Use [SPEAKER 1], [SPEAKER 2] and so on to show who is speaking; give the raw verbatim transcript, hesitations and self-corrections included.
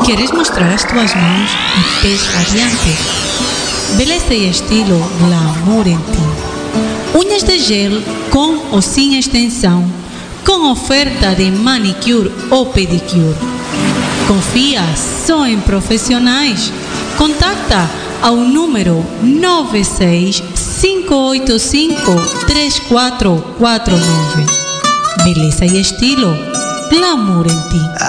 [SPEAKER 1] Queres mostrar as tuas mãos e pés radiantes? Beleza e estilo glamour em ti. Unhas de gel com ou sem extensão, com oferta de manicure ou pedicure. Confia só em profissionais. Contacta ao número nove seis cinco oito cinco três quatro quatro nove. Beleza e estilo glamour em ti.